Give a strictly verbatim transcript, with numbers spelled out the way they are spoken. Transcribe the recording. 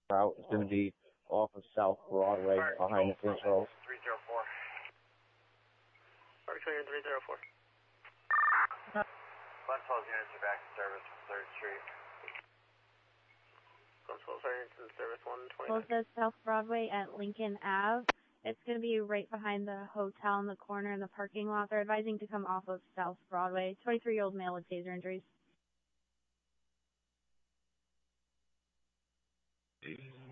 route is going to be off of South Broadway Alright, behind the Fish Rolls. three zero four. Park Trainer three zero four. one twelve units are back in service from third Street. one twelve units in service one twenty. Well, it says South Broadway at Lincoln Ave. It's going to be right behind the hotel in the corner in the parking lot. They're advising to come off of South Broadway. twenty-three-year-old male with taser injuries.